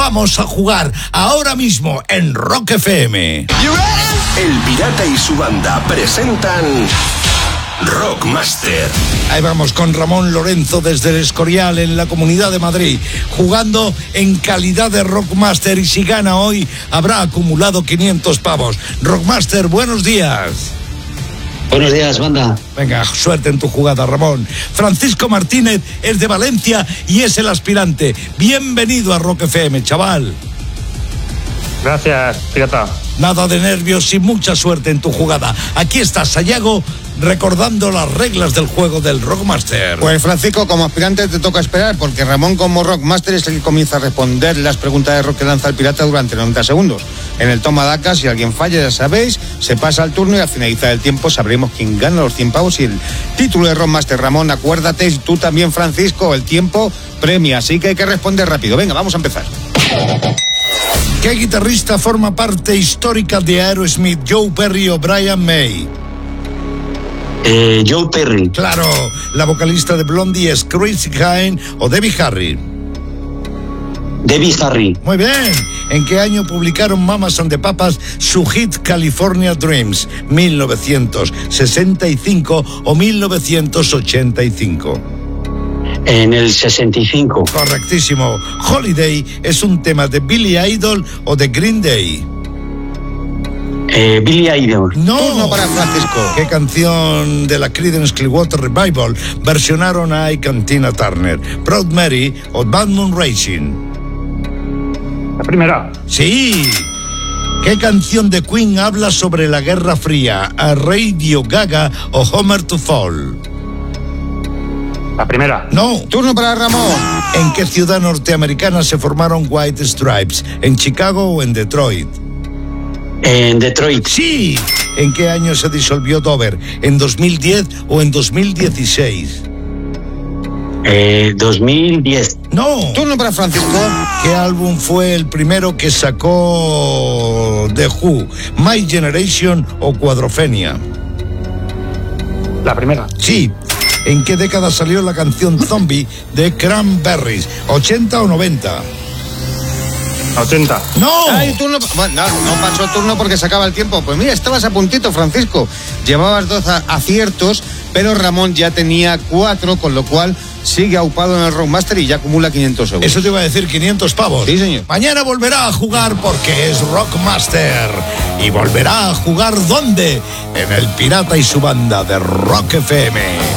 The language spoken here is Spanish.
vamos a jugar ahora mismo en Rock FM. El Pirata y su banda presentan Rockmaster. Ahí vamos con Ramón Lorenzo desde el Escorial en la Comunidad de Madrid, jugando en calidad de Rockmaster, y si gana hoy habrá acumulado 500 pavos. Rockmaster, buenos días. Buenos días, banda. Venga, suerte en tu jugada, Ramón. Francisco Martínez es de Valencia y es el aspirante. Bienvenido a Rock FM, chaval. Gracias, pirata. Nada de nervios y mucha suerte en tu jugada. Aquí está Sayago recordando las reglas del juego del Rockmaster. Pues Francisco, como aspirante te toca esperar, porque Ramón como Rockmaster es el que comienza a responder las preguntas de rock que lanza el pirata durante 90 segundos. En el toma daca, si alguien falla, ya sabéis, se pasa el turno y al finalizar el tiempo sabremos quién gana los 100 pavos y el título de Rockmaster. Ramón, acuérdate, y tú también, Francisco, el tiempo premia, así que hay que responder rápido. Venga, vamos a empezar. ¿Qué guitarrista forma parte histórica de Aerosmith, Joe Perry o Brian May? Joe Perry. Claro, la vocalista de Blondie es Chrissy Hynde o Debbie Harry. Debbie Harry. Muy bien. ¿En qué año publicaron Mamas and the Papas su hit California Dreams? ¿1965 o 1985? En el 65. Correctísimo. Holiday es un tema de Billy Idol o de Green Day. Billy Idol. No. Turno para Francisco. ¿Qué canción de la Creedence Clearwater Revival versionaron a Ike and Tina Turner? Proud Mary o Bad Moon Rising. La primera. Sí. ¿Qué canción de Queen habla sobre la Guerra Fría? ¿A Radio Gaga o Homer to Fall? La primera. No. Turno para Ramón. ¿En qué ciudad norteamericana se formaron White Stripes? ¿En Chicago o en Detroit? En Detroit. Sí. ¿En qué año se disolvió Dover? ¿En 2010 o en 2016? 2010. No. Turno para Francisco. ¿Qué álbum fue el primero que sacó The Who? ¿My Generation o Quadrophenia? La primera. Sí. ¿En qué década salió la canción Zombie de Cranberries? ¿80 o 90? 80. ¡No! Ay, turno. Bueno, no pasó turno porque se acaba el tiempo. Pues mira, estabas a puntito, Francisco. Llevabas 2 aciertos, pero Ramón ya tenía 4, con lo cual sigue aupado en el Rockmaster y ya acumula 500 euros. Eso te iba a decir, 500 pavos. Sí, señor. Mañana volverá a jugar porque es Rockmaster. ¿Y volverá a jugar dónde? En el Pirata y su banda de Rock FM.